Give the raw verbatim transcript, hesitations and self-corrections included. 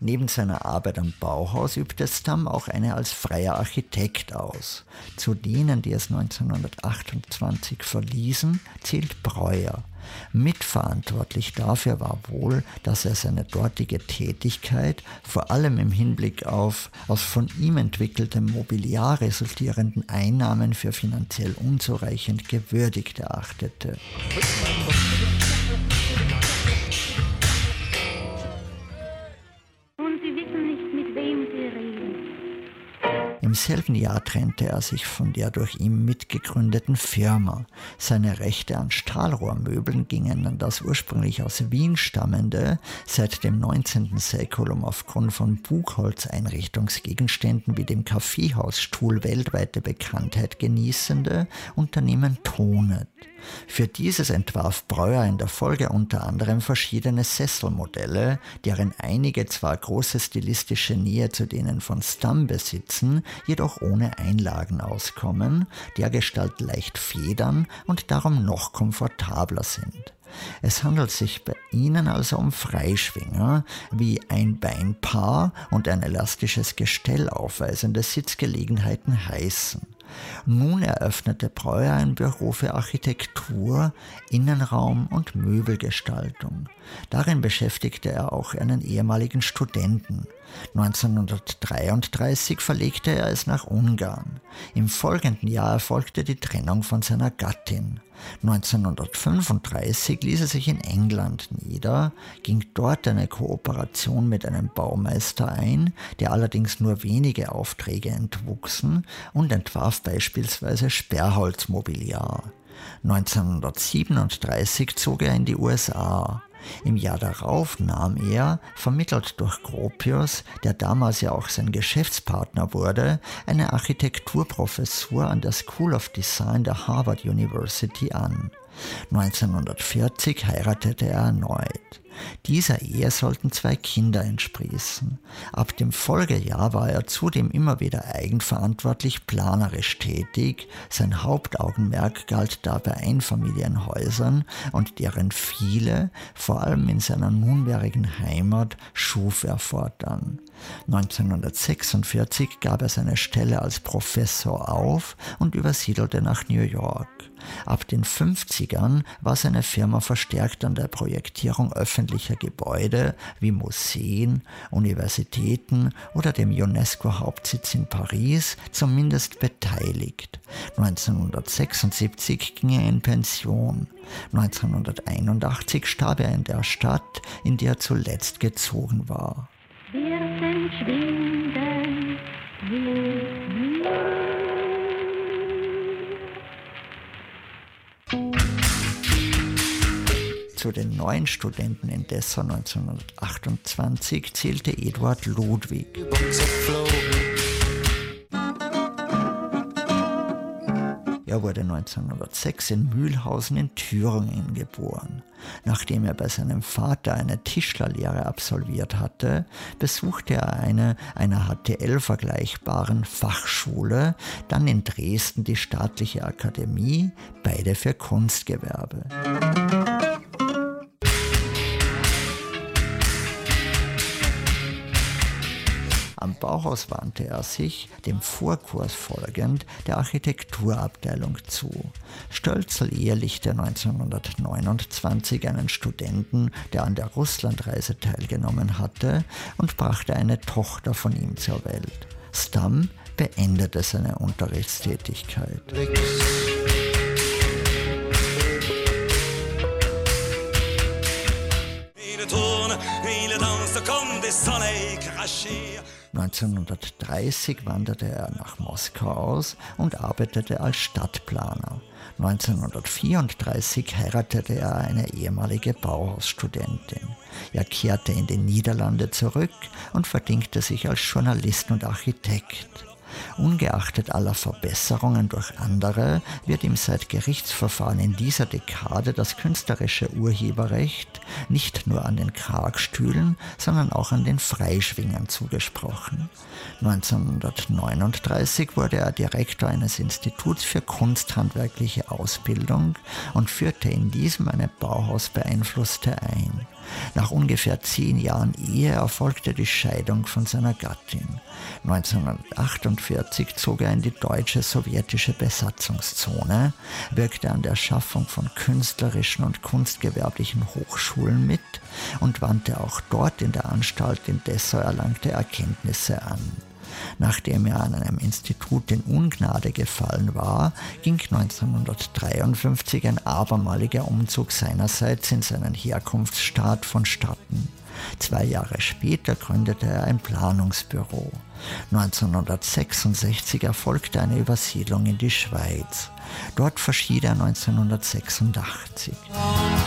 Neben seiner Arbeit am Bauhaus übte Stam auch eine als freier Architekt aus. Zu denen, die es neunzehnhundertachtundzwanzig verließen, zählt Breuer. Mitverantwortlich dafür war wohl, dass er seine dortige Tätigkeit vor allem im Hinblick auf aus von ihm entwickeltem Mobiliar resultierenden Einnahmen für finanziell unzureichend gewürdigt erachtete. Und Sie wissen nicht, mit wem Sie reden. Im selben Jahr trennte er sich von der durch ihn mitgegründeten Firma. Seine Rechte an Stahlrohrmöbeln gingen an das ursprünglich aus Wien stammende, seit dem neunzehnten Säkulum aufgrund von Buchholz-Einrichtungsgegenständen wie dem Kaffeehausstuhl weltweite Bekanntheit genießende Unternehmen Thonet. Für dieses entwarf Breuer in der Folge unter anderem verschiedene Sesselmodelle, deren einige zwar große stilistische Nähe zu denen von Stam besitzen, jedoch ohne Einlagen auskommen, dergestalt leicht federn und darum noch komfortabler sind. Es handelt sich bei ihnen also um Freischwinger, wie ein Beinpaar und ein elastisches Gestell aufweisende Sitzgelegenheiten heißen. Nun eröffnete Breuer ein Büro für Architektur, Innenraum und Möbelgestaltung. Darin beschäftigte er auch einen ehemaligen Studenten. neunzehnhundertdreiunddreißig verlegte er es nach Ungarn. Im folgenden Jahr erfolgte die Trennung von seiner Gattin. neunzehnhundertfünfunddreißig ließ er sich in England nieder, ging dort eine Kooperation mit einem Baumeister ein, der allerdings nur wenige Aufträge entwuchsen, und entwarf beispielsweise Sperrholzmobiliar. neunzehnhundertsiebenunddreißig zog er in die U S A. Im Jahr darauf nahm er, vermittelt durch Gropius, der damals ja auch sein Geschäftspartner wurde, eine Architekturprofessur an der School of Design der Harvard University an. neunzehnhundertvierzig heiratete er erneut. Dieser Ehe sollten zwei Kinder entsprießen. Ab dem Folgejahr war er zudem immer wieder eigenverantwortlich planerisch tätig. Sein Hauptaugenmerk galt dabei Einfamilienhäusern und deren viele, vor allem in seiner nunmehrigen Heimat, schuf er fortan. neunzehnhundertsechsundvierzig gab er seine Stelle als Professor auf und übersiedelte nach New York. Ab den fünfzigern war seine Firma verstärkt an der Projektierung öffentlicher Gebäude wie Museen, Universitäten oder dem UNESCO-Hauptsitz in Paris zumindest beteiligt. neunzehnhundertsechsundsiebzig ging er in Pension. neunzehnhunderteinundachtzig starb er in der Stadt, in die er zuletzt gezogen war. Wir verschwinden, wir Zu den neuen Studenten in Dessau neunzehnhundertachtundzwanzig zählte Eduard Ludwig. Er wurde neunzehnhundertsechs in Mühlhausen in Thüringen geboren. Nachdem er bei seinem Vater eine Tischlerlehre absolviert hatte, besuchte er eine einer H T L vergleichbaren Fachschule, dann in Dresden die Staatliche Akademie, beide für Kunstgewerbe. Am Bauhaus wandte er sich, dem Vorkurs folgend, der Architekturabteilung zu. Stölzel ehelichte neunzehnhundertneunundzwanzig einen Studenten, der an der Russlandreise teilgenommen hatte, und brachte eine Tochter von ihm zur Welt. Stam beendete seine Unterrichtstätigkeit. neunzehnhundertdreißig wanderte er nach Moskau aus und arbeitete als Stadtplaner. neunzehnhundertvierunddreißig heiratete er eine ehemalige Bauhausstudentin. Er kehrte in die Niederlande zurück und verdingte sich als Journalist und Architekt. Ungeachtet aller Verbesserungen durch andere wird ihm seit Gerichtsverfahren in dieser Dekade das künstlerische Urheberrecht nicht nur an den Kragstühlen, sondern auch an den Freischwingern zugesprochen. neunzehnhundertneununddreißig wurde er Direktor eines Instituts für kunsthandwerkliche Ausbildung und führte in diesem eine Bauhaus beeinflusste ein. Nach ungefähr zehn Jahren Ehe erfolgte die Scheidung von seiner Gattin. neunzehnhundertachtundvierzig zog er in die deutsche sowjetische Besatzungszone, wirkte an der Schaffung von künstlerischen und kunstgewerblichen Hochschulen mit und wandte auch dort in der Anstalt in Dessau erlangte Erkenntnisse an. Nachdem er an einem Institut in Ungnade gefallen war, ging neunzehnhundertdreiundfünfzig ein abermaliger Umzug seinerseits in seinen Herkunftsstaat vonstatten. Zwei Jahre später gründete er ein Planungsbüro. neunzehnhundertsechsundsechzig erfolgte eine Übersiedlung in die Schweiz. Dort verschied er neunzehnhundertsechsundachtzig.